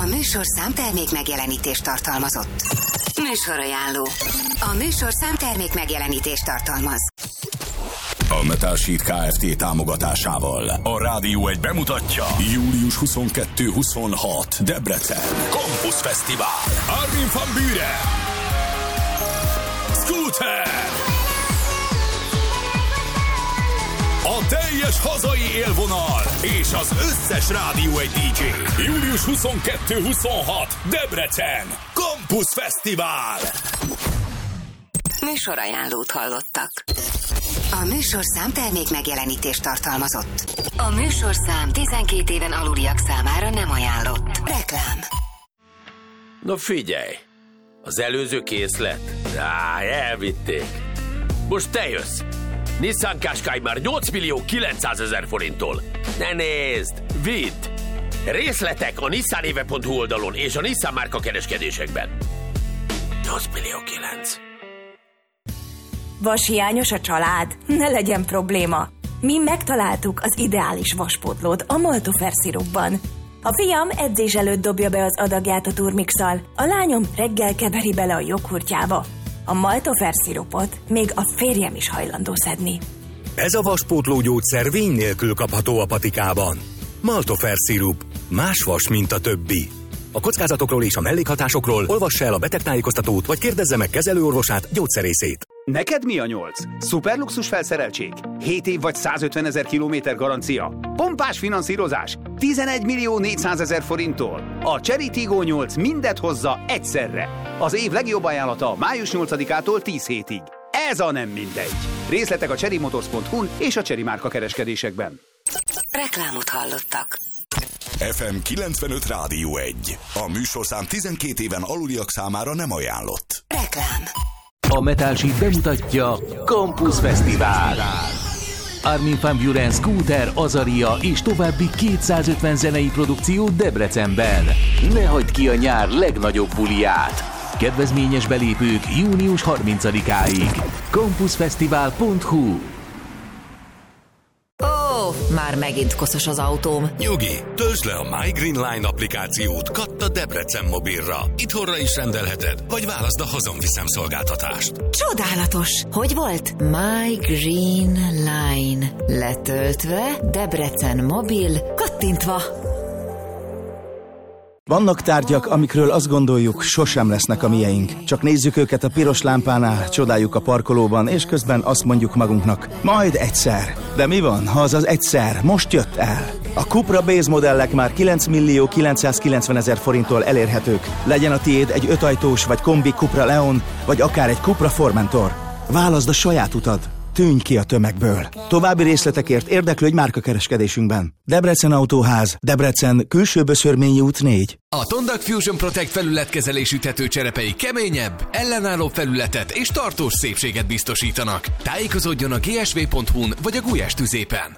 A műsorszám termék megjelenítést tartalmazott. Műsorajánló. A műsorszám termék megjelenítést tartalmaz. A Metal Sheet Kft. Támogatásával a Rádió 1 bemutatja július 22-26 Debrecen Campus Fesztivál. Armin van Buuren, Scooter, a teljes hazai élvonal és az összes Rádió 1 DJ. Július 22-26 Debrecen Campus Fesztivál. Műsorajánlót hallottak. A műsorszám termék megjelenítést tartalmazott. A műsorszám 12 éven aluliak számára nem ajánlott. Reklám. No figyelj, az előző készlet? Elvitték. Most te jössz. Nissan Qashqai már 8.900.000 forinttól. Ne nézd, vidd! Részletek a nissanéve.hu oldalon és a Nissan márka kereskedésekben. 8.900.000. Vashiányos a család? Ne legyen probléma. Mi megtaláltuk az ideális vaspótlót a Maltofer szirupban. A fiam edzés előtt dobja be az adagját a turmixal, a lányom reggel keveri bele a joghurtjába. A Maltofer szirupot még a férjem is hajlandó szedni. Ez a vaspótló gyógyszer vény nélkül kapható a patikában. Maltofer szirup. Más vas, mint a többi. A kockázatokról és a mellékhatásokról olvassa el a betegtájékoztatót, vagy kérdezze meg kezelőorvosát, gyógyszerészét. Neked mi a 8? Szuperluxus felszereltség? 7 év vagy 150.000 kilométer garancia? Pompás finanszírozás? 11.400.000 forinttól? A Chery Tiggo 8 mindet hozza egyszerre. Az év legjobb ajánlata május 8-ától 10 hétig. Ez a nem mindegy. Részletek a cherrymotors.hu-n és a Chery márka kereskedésekben. Reklámot hallottak. FM 95 Rádió 1. A műsorszám 12 éven aluliak számára nem ajánlott. Reklám. A Metal Sheet bemutatja Campus Fesztivál. Armin van Buuren, Scooter, Azaria és további 250 zenei produkció Debrecenben. Ne hagyd ki a nyár legnagyobb buliját. Kedvezményes belépők június 30-áig. campusfesztivál.hu. Már megint koszos az autóm. Nyugi, töltsd le a My Green Line applikációt Katt a Debrecen mobilra. Itthonra is rendelheted, vagy válaszd a hazonviszem szolgáltatást. Csodálatos! Hogy volt? My Green Line. Letöltve, Debrecen mobil, kattintva. Vannak tárgyak, amikről azt gondoljuk, sosem lesznek a mieink. Csak nézzük őket a piros lámpánál, csodáljuk a parkolóban, és közben azt mondjuk magunknak, majd egyszer. De mi van, ha az az egyszer most jött el? A Cupra Base modellek már 9.990.000 forinttól elérhetők. Legyen a tiéd egy 5 ajtós vagy kombi Cupra Leon, vagy akár egy Cupra Formentor. Válaszd a saját utad. Tűnj ki a tömegből. További részletekért érdeklődj márkakereskedésünkben. Debrecen Autóház, Debrecen, Külső Böszörményi út 4. A Tondak Fusion Protect felületkezelésű tetőcserepei keményebb, ellenálló felületet és tartós szépséget biztosítanak. Tájékozódjon a gsv.hu-n vagy a Gulyás tüzépen.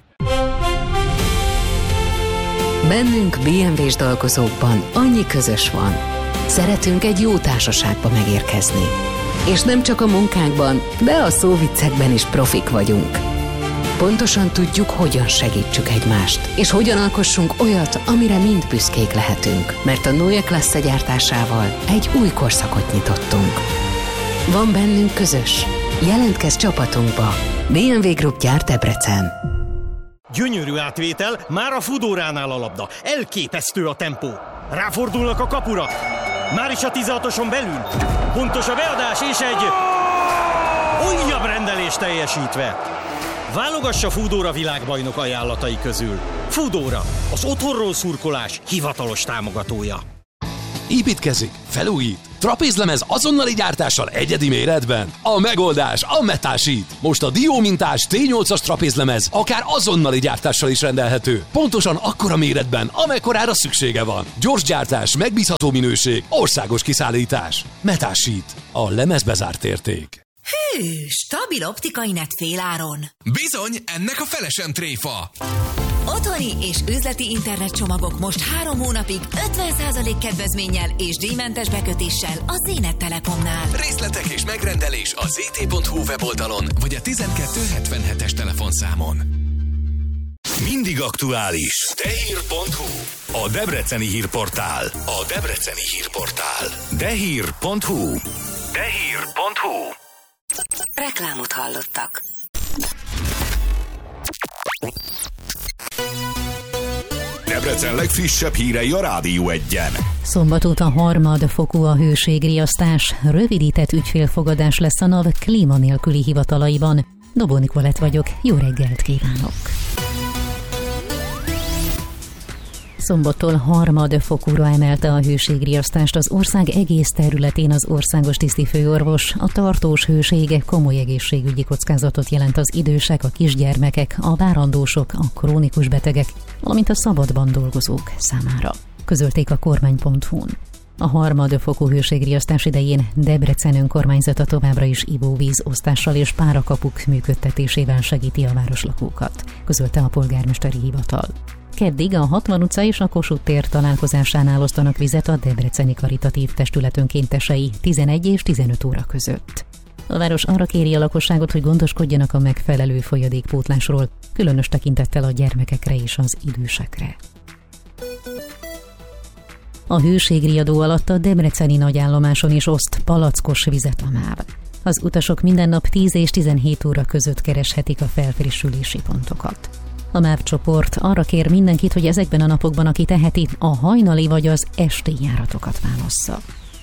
Bennünk BMW-s dolgozókban annyi közös van. Szeretünk egy jó társaságba megérkezni. És nem csak a munkánkban, de a szóviccekben is profik vagyunk. Pontosan tudjuk, hogyan segítsük egymást, és hogyan alkossunk olyat, amire mind büszkék lehetünk, mert a Neue Klasse gyártásával egy új korszakot nyitottunk. Van bennünk közös. Jelentkezz csapatunkba. BMW Group gyárt Debrecen. Gyönyörű átvétel, már a Foodóránál a labda. Elképesztő a tempó. Ráfordulnak a kapura. Már is a 16-oson belül. Pontos a beadás és egy újabb rendelés teljesítve. Válogassa Foodóra világbajnok ajánlatai közül. Foodóra, az otthonról szurkolás hivatalos támogatója. Építkezik, felújít, trapézlemez azonnali gyártással egyedi méretben. A megoldás a Metal Sheet. Most a diómintás T8-as trapézlemez akár azonnali gyártással is rendelhető. Pontosan akkora méretben, amekkorára szüksége van. Gyors gyártás, megbízható minőség, országos kiszállítás. Metal Sheet. A lemezbezárt érték. Hű, stabil optikai net féláron. Bizony, ennek a fele sem tréfa. Otthoni és üzleti internetcsomagok most 3 hónapig 50% kedvezménnyel és díjmentes bekötéssel a Zénet Telekomnál. Részletek és megrendelés a zt.hu weboldalon vagy a 1277-es telefonszámon. Mindig aktuális. Dehír.hu. A debreceni hírportál. A debreceni hírportál. Dehír.hu. Dehír.hu. Reklámot hallottak. Debrecen legfrissebb hírei a Rádió 1-en. Szombat óta harmadfokú a hőségriasztás, rövidített ügyfélfogadás lesz a NAV klíma nélküli hivatalaiban. Dobó Nikolett vagyok, jó reggelt kívánok! Szombattól harmadfokúra emelte a hőségriasztást az ország egész területén az országos tisztifőorvos. A tartós hőség komoly egészségügyi kockázatot jelent az idősek, a kisgyermekek, a várandósok, a krónikus betegek, valamint a szabadban dolgozók számára, közölték a kormány.hu-n. A harmadfokú hőségriasztás idején Debrecen önkormányzata továbbra is ivóvízosztással és párakapuk működtetésével segíti a városlakókat, közölte a polgármesteri hivatal. Keddig a 60 utca és a Kossuth tér találkozásánál osztanak vizet a Debreceni Karitatív Testület önkéntesei 11 és 15 óra között. A város arra kéri a lakosságot, hogy gondoskodjanak a megfelelő folyadékpótlásról, különös tekintettel a gyermekekre és az idősekre. A hőségriadó alatt a debreceni nagyállomáson is oszt palackos vizet a MÁV. Az utasok minden nap 10 és 17 óra között kereshetik a felfrissülési pontokat. A MÁV csoport arra kér mindenkit, hogy ezekben a napokban, aki teheti, a hajnali vagy az esti járatokat válassza.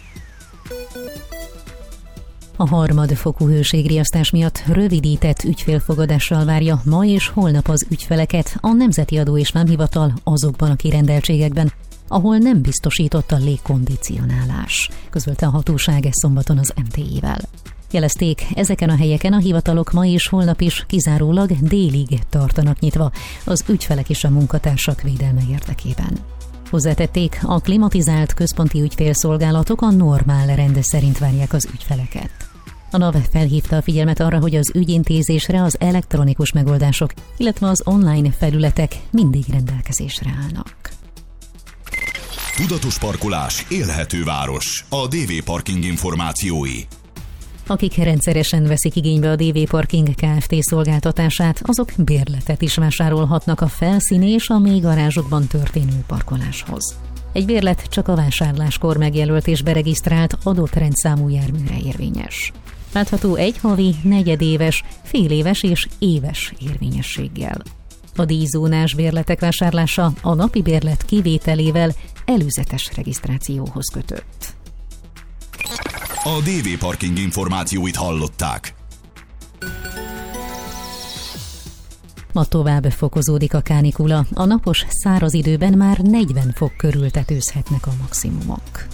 A harmadfokú hőségriasztás miatt rövidített ügyfélfogadással várja ma és holnap az ügyfeleket a Nemzeti Adó és Vámhivatal azokban a kirendeltségekben, ahol nem biztosított a légkondicionálás, közölte a hatóság szombaton az MTI-vel. Jelezték, ezeken a helyeken a hivatalok ma és holnap is kizárólag délig tartanak nyitva az ügyfelek és a munkatársak védelme érdekében. Hozzátették, a klimatizált központi ügyfélszolgálatok a normál rend szerint várják az ügyfeleket. A NAV felhívta a figyelmet arra, hogy az ügyintézésre az elektronikus megoldások, illetve az online felületek mindig rendelkezésre állnak. Tudatos parkolás, élhető város. A DV Parking információi. Akik rendszeresen veszik igénybe a DV Parking Kft. Szolgáltatását, azok bérletet is vásárolhatnak a felszíni és a mély garázsokban történő parkoláshoz. Egy bérlet csak a vásárláskor megjelölt és beregisztrált adott rendszámú járműre érvényes. Látható egy havi, negyedéves, féléves és éves érvényességgel. A díjzónás bérletek vásárlása a napi bérlet kivételével előzetes regisztrációhoz kötött. A DV Parking információit hallották. Ma tovább fokozódik a kánikula. A napos, száraz időben már 40 fok körül tetőzhetnek a maximumok.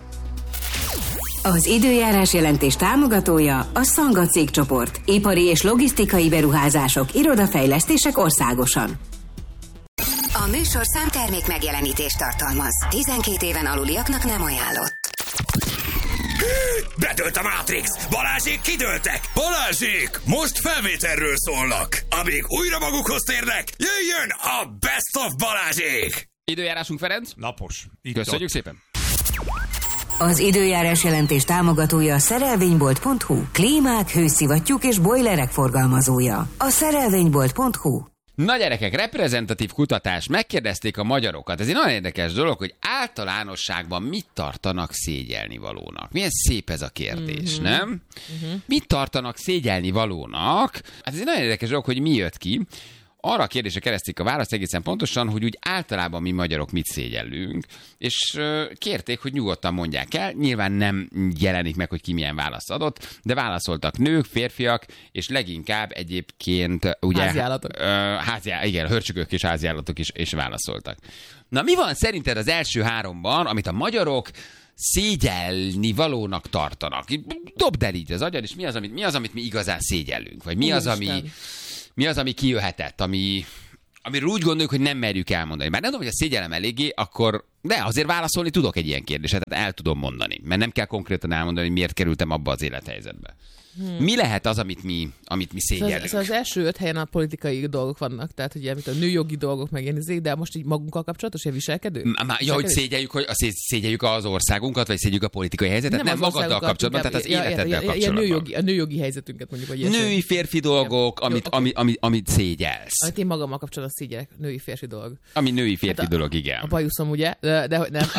Az időjárás jelentés támogatója a Szanga cégcsoport. Ipari és logisztikai beruházások, irodafejlesztések országosan. A műsorszám termék megjelenítést tartalmaz. 12 éven aluliaknak nem ajánlott. Bedőlt a Matrix! Balázsék kidőltek! Balázsék! Most felvételről szólnak! Amíg újra magukhoz térnek, jöjjön a Best of Balázsék! Időjárásunk, Ferenc? Napos. Köszönjük szépen! Az időjárás jelentés támogatója a szerelvénybolt.hu. Klímák, hőszivattyúk és bojlerek forgalmazója. A szerelvénybolt.hu. Na gyerekek, reprezentatív kutatás, megkérdezték a magyarokat. Ez egy nagyon érdekes dolog, hogy általánosságban mit tartanak szégyelnivalónak. Milyen szép ez a kérdés, nem? Mit tartanak szégyelnivalónak? Hát ez egy nagyon érdekes dolog, hogy mi jött ki. Arra a kérdésre kereszték a választ egészen pontosan, hogy úgy általában mi magyarok mit szégyellünk, és kérték, hogy nyugodtan mondják el. Nyilván nem jelenik meg, hogy ki milyen választ adott, de válaszoltak nők, férfiak, és leginkább egyébként ugye... Háziállatok. Igen, hörcsögök és háziállatok is válaszoltak. Na mi van szerinted az első háromban, amit a magyarok szégyelni valónak tartanak? Dobd el így az agyad, és mi az, amit mi igazán szégyellünk? Vagy mi az, ami kijöhetett, amiről úgy gondoljuk, hogy nem merjük elmondani. Már nem tudom, hogy a szégyellem eléggé, akkor... De azért válaszolni tudok egy ilyen kérdésre, tehát el tudom mondani. Mert nem kell konkrétan elmondani, hogy miért kerültem abba az élethelyzetbe. Mi lehet az, amit mi szégyellünk? Szóval az első 5 helyen a politikai dolgok vannak, tehát ugye a nőjogi dolgok, meg ilyen, de most így magunkkal kapcsolatos, ilyen viselkedő? Ja, hogy szégyeljük az országunkat, vagy szégyeljük a politikai helyzetet? Nem magaddal kapcsolatban, tehát az életeddel kapcsolatban. A nőjogi helyzetünket mondjuk, vagy női férfi dolgok, amit szégyelsz. Amit én magammal kapcsolatban szégyellek, női férfi dolog. Ami női férfi dolog, igen. A bajuszom, ugye? De hogy nem.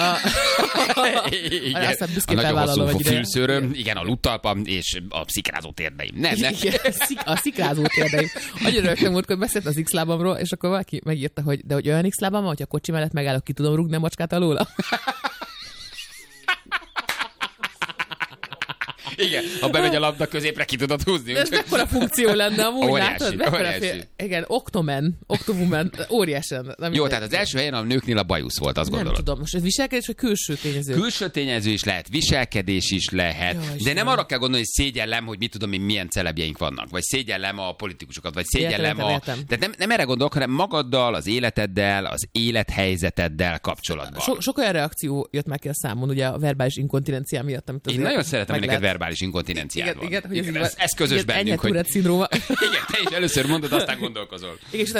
Igen. A nagyon hosszú fülszőröm, igen, a luttalpam és a szikrázó térdeim. Nem. A szikrázó térdeim. Nagyon rögtön múltkor beszélt az X-lábamról, és akkor valaki megírta, hogy de hogy olyan X-lábam van, hogy a kocsi mellett megállok, ki tudom rúgni a macskát alóla. Igen, ha bemegy a labda középre, ki tudod húzni. De ez mekkora funkció lenne amúgy, óriási, látod? Igen, Octowoman, óriásen. Jó, tehát az első helyen a nőknél a bajusz volt, azt gondolod. Nem tudom, most ez viselkedés vagy külső tényező? Külső tényező is lehet, viselkedés is lehet, de nem arra kell gondolni, hogy szégyellem, hogy mit tudom én, milyen celebjeink vannak, vagy szégyellem a politikusokat, vagy szégyellem Tehát nem erre gondolok, hanem magaddal, az életeddel, az élethelyzeteddel kapcsolatban. Sok olyan reakció jött meg ki a számon, ugye a verbális inkontinencia miatt, amit én nagyon szeretem, hogy neked verbális inkontinenciád van. Igen, ez közös bennünk, hogy... Igen, te is először mondod, aztán gondolkozol.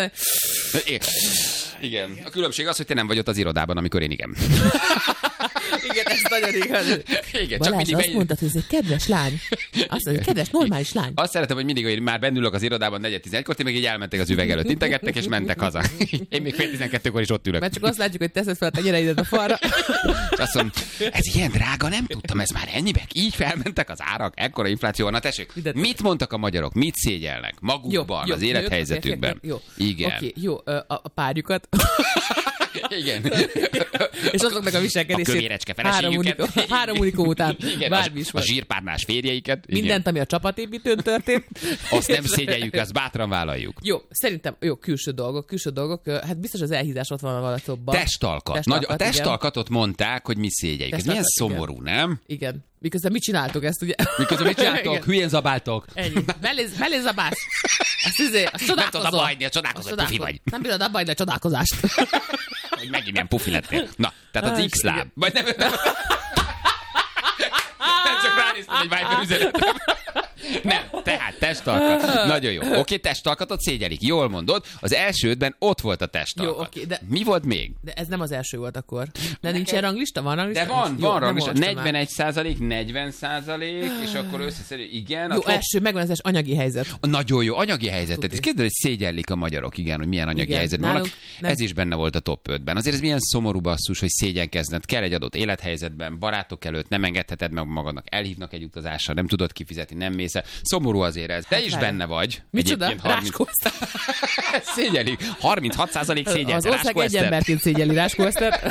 Igen. A különbség az, hogy te nem vagy ott az irodában, amikor én igen. Igen, ez nagyon igaz. Igen, Balázs, csak azt mondtad, hogy ez egy kedves lány. Azt mondja, kedves, normális lány. Azt szeretem, hogy mindig, hogy már bennülök az irodában 4:11-kor, ti meg így elmentek az üveg előtt, integettek és mentek haza. Én még 12:00-kor is ott ülök. Mert csak azt látjuk, hogy teszed fel a tenyereidet a falra. És azt mondom, ez ilyen drága, nem tudtam, ez már ennyibe. Így felmentek az árak, ekkora infláció van. Na tessék, mit mondtak a magyarok, mit szégyelnek magukban, az élethelyzetükben? Igen. Oké, jó, a párjukat. Igen. És azoknak a viselkedését. A kövérecske feleségüket. 3 unikó után. Igen, a zsírpárnás férjeiket. Mindent, ami a csapatépítőn történt. Azt nem szégyeljük, azt bátran vállaljuk. Jó, szerintem külső dolgok. Hát biztos az elhízás ott van a valatobban. Testalkat. A testalkatot mondták, hogy mi szégyeljük. Ez milyen szomorú, nem? Igen. Miközben mit csináltok ezt, ugye? Miközben mit csináltok? Hülyén zabáltok. Ennyi. Mellé zabálsz. Azt csodálkozol. Nem tudod abba hagyni a csodálkozó, hogy pufi vagy. Nem bírod abba hagyni a csodálkozást. Hogy megint milyen pufi lettél. Na, tehát az X-láb. Vagy nem... Nem csak ránéztem egy Viber üzenetem. Nem, tehát testalkat. Nagyon jó. Oké, testalkatot szégyelik. Jól mondod. Az első 5-ben ott volt a testalkat. Jó, oké, de... Mi volt még? De ez nem az első volt akkor. De nincs ilyen ranglista? Van ranglista? De van ranglista. 41%, 40%, és akkor összeszerű. Igen. Jó, első, megvan az anyagi helyzet. Nagyon jó, anyagi helyzet. Tehát kérdez, hogy szégyellik a magyarok, igen, hogy milyen anyagi helyzetben vannak. Ez is benne volt a top 5-ben. Azért ez milyen szomorú basszus, hogy szégyenkezned kell egy adott élethelyzetben, barátok előtt, nem engedheted meg magadnak, elhívnak egy utazásra, nem tudod kifizetni, nem mész. Szomorú azért ez. Te is benne vagy. Micsoda? Ráskózter. Szégyeli. 36% szégyeli. Az ország egy emberként szégyeli Ráskózter.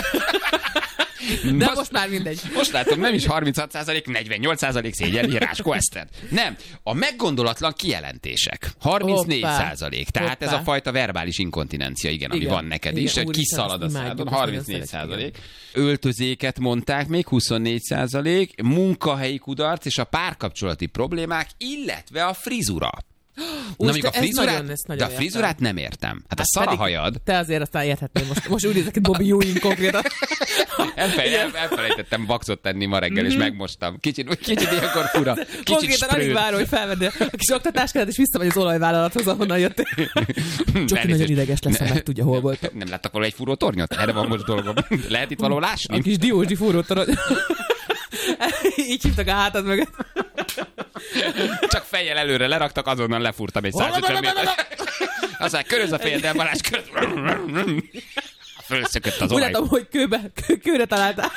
De most már mindegy. Most látom, nem is 36%, 48% szégyeli Ráskó Esztert. Nem, a meggondolatlan kijelentések. 34%. Tehát ez a fajta verbális inkontinencia, igen, ami van neked is, hogy kiszalad a szádon. 34%. Öltözéket mondták még, 24%. Munkahelyi kudarc és a párkapcsolati problémák, illetve a frizura. Na, a frizurát, de a frizurát nem értem. Hát a szarahajad. Te azért aztán érthetnél most úgy nézek, hogy Bobby Ewing konkrétan. Elfelejtettem vaxot tenni ma reggel, és megmostam. Kicsit ilyenkor fura. Konkrétan alig várom, hogy felvenni a kis oktatáskedet, és visszamegy az olajvállalathoz, ahonnan jöttél. Csoki nagyon ideges lesz, ha meg tudja, hol volt. Nem láttak volna egy fúrótornyot? Erre van most dolgom. Lehet itt való lásni? A kis diósdi fúrótorony. Így hívtak a hátad mögött. Csak fejjel előre leraktak, azonnal lefúrtam egy 150 métert. Aztán köröz a fejeddel, Balázs, köröz. Fölszökött az olaj. Úgy látom, hogy kőre találtál.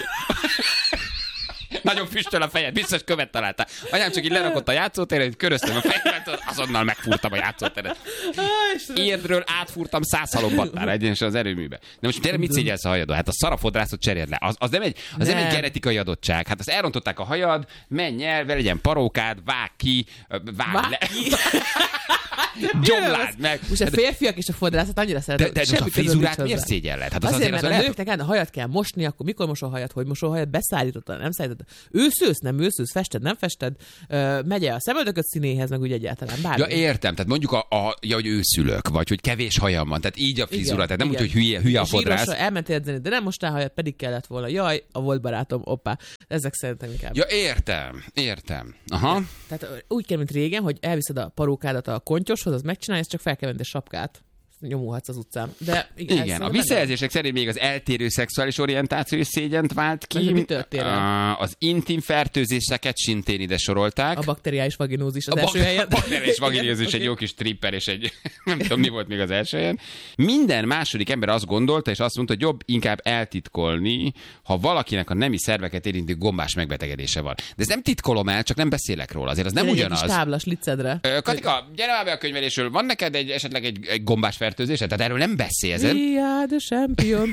Nagyon füstöl a fejed, biztos követ találtál. Anyám csak így lerakott a játszóteret, köröztem a fejemet, azonnal megfúrtam a játszóteret. Érdről átfúrtam 100 halombattára egyenesen az erőműbe. De most tényleg mit szégyelsz a hajadon? Hát a szarafodrászot cseréld le. Az nem egy genetikai adottság. Hát azt elrontották a hajad, menj el, legyen parókád, vágj ki, vágj le. Gyomlád meg. Most a férfiak és a fodrászat annyira szeretnek. De a frizurát miért szégyelled? Hát azért, mert a nőknek a hajat kell mosni, akkor mikor mosol hajat, hogy mosol hajat, beszállítottad, nem szállítottad. Őszősz, nem őszősz, fested, nem fested, megy a szemöldököt színéhez, meg úgy egyáltalán. Bármi. Ja, értem, tehát mondjuk hogy őszülök, vagy hogy kevés hajam van, tehát így a frizura, tehát nem úgy, hogy hülye a fodrász. Elmentél edzeni, de nem mostál hajat, pedig kellett volna. Jaj, a volt barátom, oppá. Ezek szerintem inkább. Ja, értem. Aha. Tehát úgy kell, mint régen, hogy elviszed a parókádat a kontyoshoz, az megcsinálja, csak fel kell venni a sapkát. Nyomulhatsz az utcán. De igen, a visszajelzések szerint még az eltérő szexuális orientáció szégyent vált ki. Mi történt? Az intim fertőzéseket szintén ide sorolták. A bakteriális vaginózis az első helyen. A bakteriális vaginózis egy jó kis tripper, és egy nem tudom, mi volt még az első helyen. Minden második ember azt gondolta, és azt mondta, hogy jobb inkább eltitkolni, ha valakinek a nemi szerveket érintő gombás megbetegedése van. De ez nem titkolom el, csak nem beszélek róla. Azért az nem ugyanaz. Egy táblas licedre. Katika, gyere már be a könyvelésről. Van neked esetleg egy gombás fertőzése? Tehát erről nem beszélsz. We are the champion.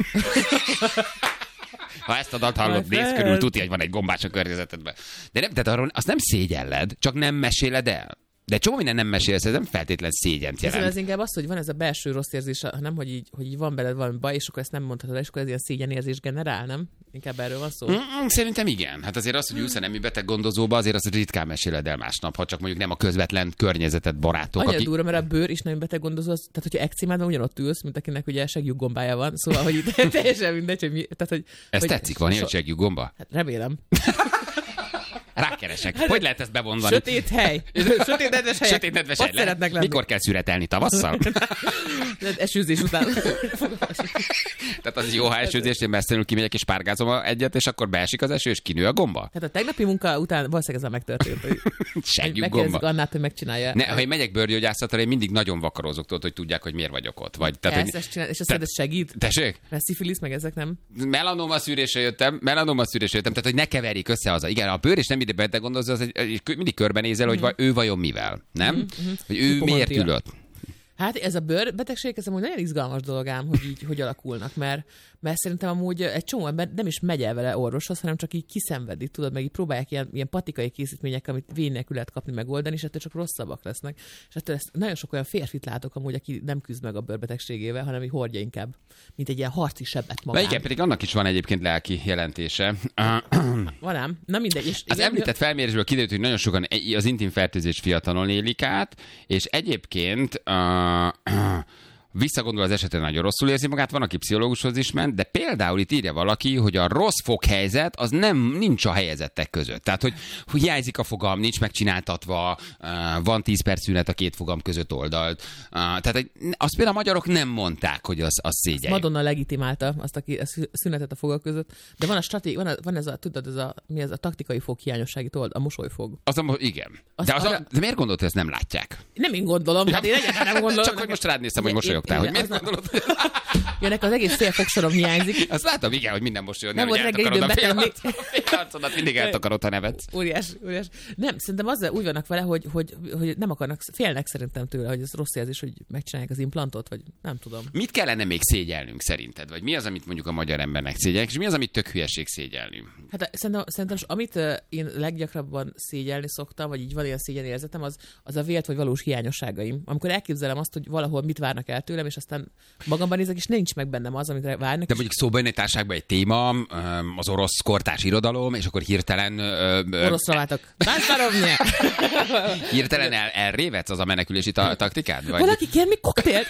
Ha ezt a dalt hallod, nézz körül, tudja, hogy van egy gombás a környezetedben. De nem, tehát arról azt nem szégyelled, csak nem meséled el. De csomó minden nem mesélsz, ez nem feltétlen szégyent jelent. Ez inkább az, hogy van ez a belső rossz érzés, nem, hogy így van beled valami baj, és akkor ezt nem mondhatod el, és akkor ez ilyen szégyenérzés generál, nem? Inkább erről van szó? Szerintem igen. Hát azért az, hogy ülsz a nemi beteg gondozóba, azért azt ritkán meséled el másnap, ha csak mondjuk nem a közvetlen környezeted, barátok. Annyira durva, mert a bőr is nemi beteg gondozó, tehát hogyha ekcimád van, ugyanott ülsz, mint akinek ugye seglyúgombája van, szóval hogy teljesen mindegy, hogy mi, tehát hogy ez tetszik, van ilyen seglyúgomba? Hát remélem. Rákeresek. Hogy lehet ezt bevonvani? Sötét hely. Sötét nedves helyek. Sötét nedves hely. Szeretnek lenni. Mikor kell szüretelni? Tavasszal? Esőzés után. Tehát az jó, ha esőzésnél messzenül kimegyek és párgázom egyet, és akkor beesik az eső, és kinő a gomba? Hát a tegnapi munka után valószínűleg ez megtörtént. Segjük gomba. Megkérdezik Annát, hogy megcsinálja. Ne, ha én megyek bőrgyógyászatra, én mindig nagyon vakarózok, tudod, hogy tudják, hogy miért vagyok ott. Vagy, tehát, ezt csinál, és azt segít? Tessék? Szifilisz, meg ezek nem? Melanoma szűrésre jöttem, tehát hogy ne keverjék össze az. Igen, a bőr és nem ide beteg gondozza, az mindig körbenézel, hogy ő vajon mivel, nem? Hogy ő miért ülött. Hát ez a bőrbetegség, ez amúgy nagyon izgalmas dolog ám, hogy így hogy alakulnak, mert szerintem amúgy egy csomó ember nem is megy el vele orvoshoz, hanem csak így kiszenvedi, tudod, meg így próbálják ilyen patikai készítmények, amit vén nélkül lehet kapni, megoldani, és ettől csak rosszabbak lesznek. És ettől nagyon sok olyan férfit látok amúgy, aki nem küzd meg a bőrbetegségével, hanem így hordja inkább, mint egy ilyen harci sebbet magán. Igen, pedig annak is van egyébként lelki jelentése. Van ám, na mindegy. És az említett felmérésből kiderült, hogy nagyon sokan az intim fertőzés fiatalon élik át, és egyébként visszagondol az esetre, nagyon rosszul érzi magát, van, aki pszichológushoz is ment, de például itt írja valaki, hogy a rossz foghelyzet az nincs a helyezettek között. Tehát, hogy hiányzik a fogam, nincs megcsináltatva, van 10 perc szünet a két fogam között oldalt. Tehát azt például a magyarok nem mondták, hogy az szégyelj. Madonna legitimálta azt a szünetet a fogak között, de van a stratégia, van ez a, tudod, mi ez a taktikai foghiányossági told, a mosolyfog. Igen. De miért gondolod, hogy ezt nem látják? Nem én gondolom, hát én egyáltalán nem gondolom. Csak hogy most rád néztem, hogy mosolyogtál, hogy miért gondolod? Jönnek az egész fél fogsorom hiányzik. Azt látom, igen, hogy minden mosolyog. Nem volt reggel időm betenni. Arcodat mindig eltakarod, ha nevetsz. Óriás. Nem, szerintem azzal úgy vannak vele, hogy nem akarnak, félnek szerintem tőle, hogy ez rossz érzés, hogy megcsinálják az implantot, vagy nem tudom. Mit kellene még szégyelnünk szerinted? Vagy mi az, amit mondjuk a magyar embernek szégyelnek, és mi az, amit tök hülyeség szégyelni? Hát szerintem amit én leggyakrabban szégyelni szoktam, vagy így van ilyen szégyenérzetem, az a vélt vagy valós hiányosságaim. Amikor elképzelem azt, hogy valahol mit várnak el tőlem, és aztán magamban nézek, és nincs meg bennem az, amit várnak. De mondjuk szóba jön egy társaságban egy téma, az orosz kortárs irodalom, és akkor hirtelen... Oroszra váltok. Hirtelen elrévetsz az a menekülési taktikád? Vagy? Valaki kér még koktélt?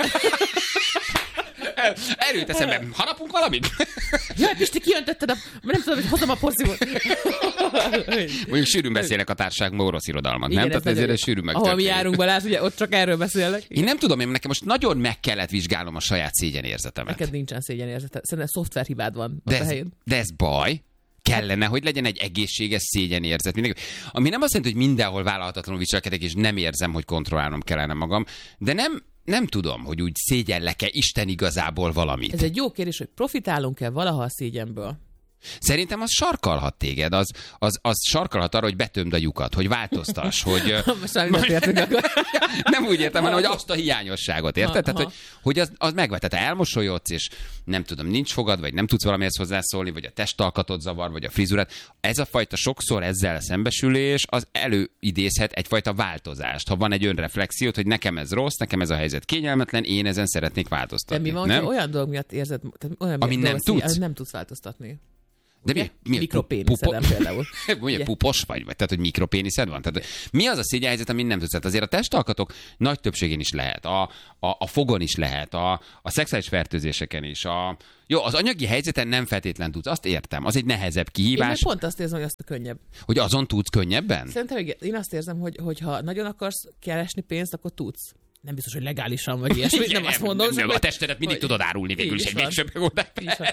Erőt eszembe. Harapunk valamit? Jaj, Pisti, kiöntötted nem tudom, hogy hozom a porszívót. Mondjuk sűrűn beszélnek a társaságban orosz irodalmat, nem? Tehát ezért sűrűn meg. Ahol mi járunk, Balázs, ugye ott csak erről beszélnek. Én nem tudom, én nekem most nagyon meg kellett vizsgálnom a saját szégyenérzetemet. Neked nincsen szégyenérzeted. Szerintem szoftverhibád van de a helyén. De ez baj. Kellene, hogy legyen egy egészséges szégyenérzet. Ami nem azt jelenti, hogy mindenhol vállalhatatlanul viselkedek, és nem érzem, hogy kontrollálnom kellene magam, de nem tudom, hogy úgy szégyellek-e Isten igazából valamit. Ez egy jó kérdés, hogy profitálunk-e valaha a szégyenből? Szerintem az sarkalhat téged, az sarkalhat arra, hogy betömd a lyukat, hogy változtass, hogy... Nem úgy értem, hanem hogy azt a hiányosságot, érted? Tehát, hogy az megvet. Tehát elmosolyodsz, és nem tudom, nincs fogad, vagy nem tudsz valamihez hozzászólni, vagy a testalkatod zavar, vagy a frizurát. Ez a fajta sokszor ezzel szembesülés, az előidézhet egyfajta változást. Ha van egy önreflexiót, hogy nekem ez rossz, nekem ez a helyzet kényelmetlen, én ezen szeretnék változtatni. De mi van, hogy olyan dolog miatt érzed, olyan ami nem tudsz? Nem tudsz változtatni. De mi mikropéniszedem például. Ugye pupos vagy? Tehát, hogy mikropéniszed van? Tehát, mi az a szégyenhelyzet, amit nem tudsz? Tehát azért a testalkatok nagy többségén is lehet. A fogon is lehet. A szexuális fertőzéseken is. Jó, az anyagi helyzeten nem feltétlen tudsz. Azt értem. Az egy nehezebb kihívás. Én pont azt érzem, hogy azt a könnyebb. Hogy azon tudsz könnyebben? Szerintem én azt érzem, hogy ha nagyon akarsz keresni pénzt, akkor tudsz. Nem biztos, hogy legálisan vagy ilyesmi, nem azt mondom. Nem, a testedet mindig tudod árulni végül is egy végső megoldás.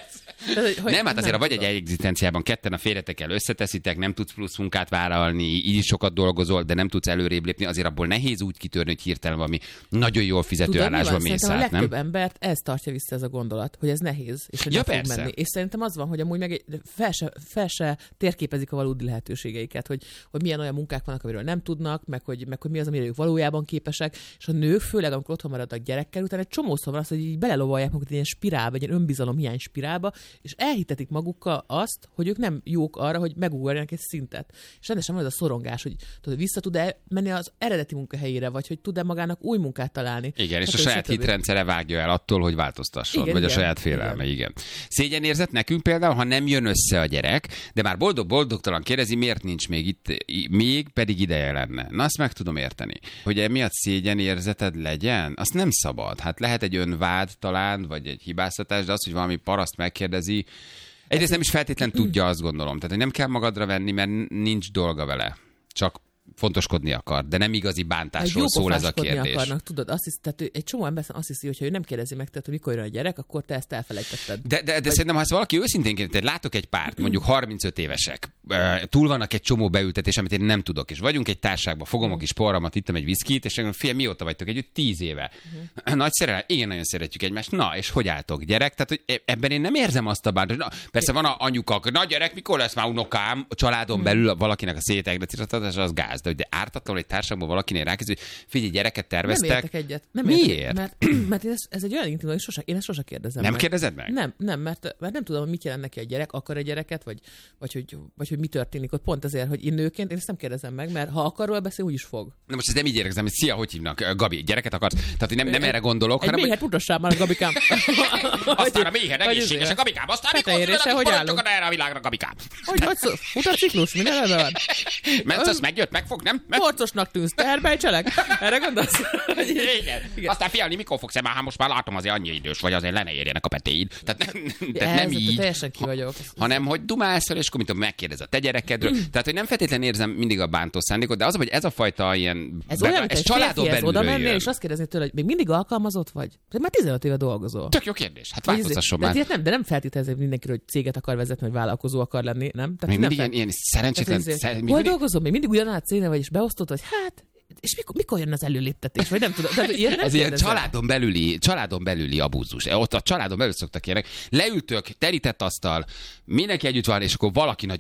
Nem, hát azért, ha vagy egy egzisztenciában ketten a férjetekkel összeteszitek, nem tudsz plusz munkát vállalni, így is sokat dolgozol, de nem tudsz előrébb lépni, azért abból nehéz úgy kitörni, hogy hirtelen valami nagyon jól fizető állásba mész át, nem? A legtöbb embert ez tartja vissza ez a gondolat, hogy ez nehéz, és hogy nem fog menni. És szerintem az van, hogy amúgy meg fel se térképezik a valódi lehetőségeiket, hogy milyen olyan munkák vannak, amiről nem tudnak, meg hogy mi az, amire ők valójában képesek, és a nők főleg amikor otthon maradnak gyerekkel, utána egy csomószor van az, hogy így belelovalják magukat egy ilyen spirálba, egy ilyen önbizalomhiány spirálba, és elhitetik magukkal azt, hogy ők nem jók arra, hogy megugorjanak egy szintet. És rendesen van ez a szorongás, hogy tudod, vissza tud-e menni az eredeti munkahelyére, vagy hogy tud-e magának új munkát találni. Igen, és a saját hitrendszere vágja el attól, hogy változtasson, vagy a saját félelme, igen. Szégyenérzet nekünk például, ha nem jön össze a gyerek, de már boldog-boldogtalan kérdezi, miért nincs még itt, még pedig ideje lenne. Na, azt meg tudom érteni. Hogy emiatt szégyenérzeted legyen, azt nem szabad. Hát lehet egy önvád talán, vagy egy hibáztatás, de az, hogy valami paraszt megkérdezi, egyrészt nem is feltétlen tudja, azt gondolom. Tehát, hogy nem kell magadra venni, mert nincs dolga vele. Csak fontoskodni akar, de nem igazi bántásról szól ez a kérdés. Akarnak, tudod, tehát egy csomó ember azt hiszi, hogy ő nem kérdezi meg, tehát, hogy mikor jön a gyerek, akkor te ezt elfelejtetted. De szerintem, ha ezt valaki őszintén kérdezi, látok egy párt, mondjuk 35 évesek, túl vannak egy csomó beültetés, amit én nem tudok, és vagyunk egy társaságban, fogom a kis porramat, ittam egy viszkit, és fiam, mióta vagytok együtt? 10 éve. Nagy szerelem, igen, nagyon szeretjük egymást. Na, és hogy álltok, gyerek? Tehát, hogy ebben én nem érzem azt a bántást. Persze van a anyukak, na gyerek, mikor lesz már unokám? A családon belül valakinek a szétegretítatás az gáz, de ártatlan egy társaságban valakinél rákezdő, hogy figyelj, gyereket terveztek. Nem értek egyet. Miért? Mert ez egy olyan intim, hogy én ezt sose kérdezem. Nem kérdezed meg? Nem, mert nem tudom, mit jelent neki a gyerek, akar egy gyereket, vagy hogy mi történik ott. Pont azért, hogy én nőként én ezt nem kérdezem meg, mert ha akar róla beszélni, úgy is fog. Na most ez nem így érzem, hogy szia, hogy hívnak? Gabi, gyereket akarsz? Tehát, hogy nem erre gondolok, hanem... Egy méhet mutassál már a Gabikám. Aztán a méhet egészséges a Gabikám. Aztán mikor maradtok erre a világra, Gabikám. Hogy mutat ciklus, minden ebben van. Mert az megjött, megfog, nem? Porcosnak tűnsz, teherbejtselek? Erre gondolsz? Igen. Aztán fialni, mikor fogsz már, most már látom, azért annyi idős vagy, azért le ne érjenek a petéid. Tehát nem így. Teljesen ki vagyok. Hanem, hogy dumálsz fel, és akkor mint megkérdez a te gyerekedről. Tehát, hogy nem feltétlenül érzem mindig a bántó szándékot, de az, hogy ez a fajta ilyen... Ez olyan, mint egy családon belül oda mennél, és azt kérdezni tőle, hogy még mindig alkalmazott vagy? Már 15 éve dolgozol. Tök jó kérdés. Hát változtasson már. De nem feltétlenül mindenkiről, hogy céget akar vezetni, vagy vállalkozó akar lenni, nem? Még mindig ilyen szerencsétlen... Hol dolgozom? Még mindig ugyanaz a cégnél vagy, és beosztott, hogy hát, és mikor jön az előléptetés, vagy nem tudom. Ez ilyen családon belüli abúzus. Ott a családon belül szoktak ilyenek. Leültök, terített asztal, mindenki együtt van, és akkor valaki